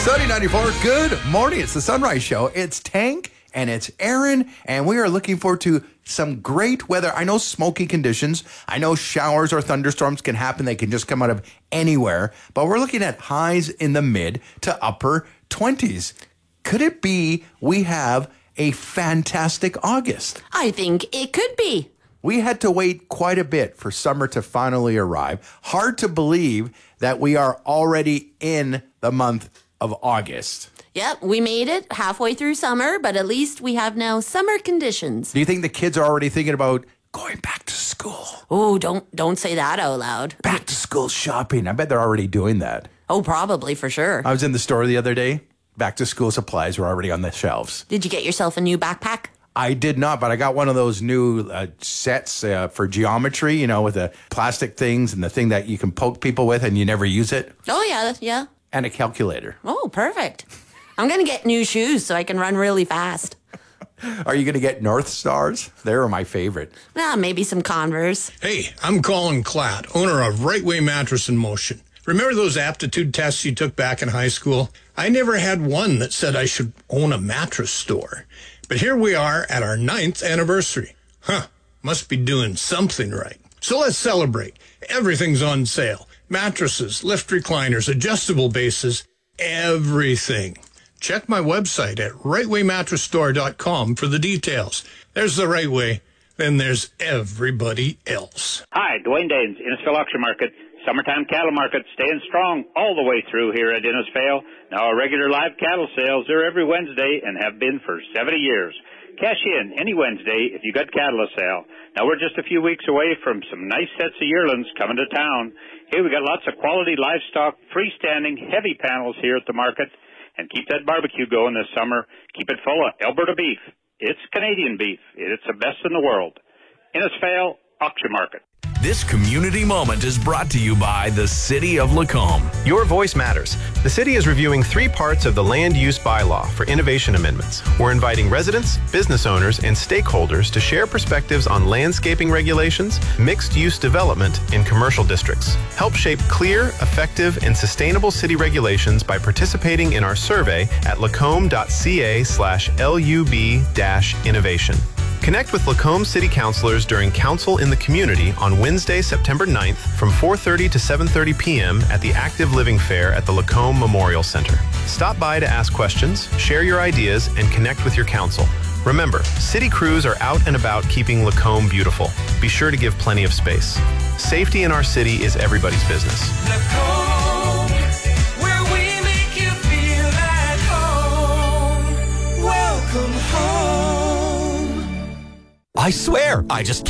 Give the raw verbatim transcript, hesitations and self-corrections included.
Sunny ninety-four, good morning. It's the Sunrise Show. It's Tank and it's Aaron, and we are looking forward to some great weather. I know smoky conditions. I know showers or thunderstorms can happen. They can just come out of anywhere. But we're looking at highs in the mid to upper twenties. Could it be we have a fantastic August? I think it could be. We had to wait quite a bit for summer to finally arrive. Hard to believe that we are already in the month of August. Yep, we made it halfway through summer, but at least we have now summer conditions. Do you think the kids are already thinking about going back to school? Oh, don't don't say that out loud. Back to school shopping. I bet they're already doing that. Oh, probably, for sure. I was in the store the other day. Back to school supplies were already on the shelves. Did you get yourself a new backpack? I did not, but I got one of those new uh, sets uh, for geometry, you know, with the plastic things and the thing that you can poke people with and you never use it. Oh, yeah, yeah. And a calculator. Oh, perfect. I'm going to get new shoes so I can run really fast. Are you going to get North Stars? They're my favorite. Ah, maybe some Converse. Hey, I'm Colin Klatt, owner of Right Way Mattress in Motion. Remember those aptitude tests you took back in high school? I never had one that said I should own a mattress store. But here we are at our ninth anniversary. Huh, must be doing something right. So let's celebrate. Everything's on sale. Mattresses, lift recliners, adjustable bases, everything. Check my website at right way mattress store dot com for the details. There's the Right Way, then there's everybody else. Hi, Dwayne Daines, Innisfail Auction Market. Summertime cattle market staying strong all the way through here at Innisfail. Now our regular live cattle sales are every Wednesday and have been for seventy years. Cash in any Wednesday if you got cattle to sell. Now we're just a few weeks away from some nice sets of yearlings coming to town. Here we got lots of quality livestock, freestanding, heavy panels here at the market. And keep that barbecue going this summer. Keep it full of Alberta beef. It's Canadian beef. It's the best in the world. Innisfail Auction Market. This community moment is brought to you by the City of Lacombe. Your voice matters. The city is reviewing three parts of the land use bylaw for innovation amendments. We're inviting residents, business owners, and stakeholders to share perspectives on landscaping regulations, mixed use development in commercial districts. Help shape clear, effective, and sustainable city regulations by participating in our survey at lacombe.ca slash LUB dash innovation. Connect with Lacombe City Councilors during Council in the Community on Wednesday, September ninth from four thirty to seven thirty p.m. at the Active Living Fair at the Lacombe Memorial Center. Stop by to ask questions, share your ideas, and connect with your council. Remember, city crews are out and about keeping Lacombe beautiful. Be sure to give plenty of space. Safety in our city is everybody's business. Lacombe, where we make you feel at home. Welcome home. I swear, I just